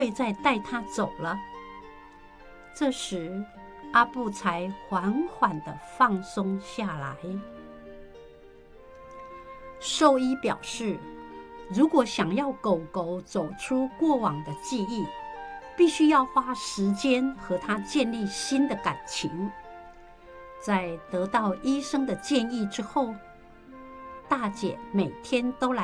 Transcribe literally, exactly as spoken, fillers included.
会再带他走了。这时，阿布才缓缓地放松下来。兽医表示，如果想要狗狗走出过往的记忆，必须要花时间和它建立新的感情。在得到医生的建议之后，大姐每天都来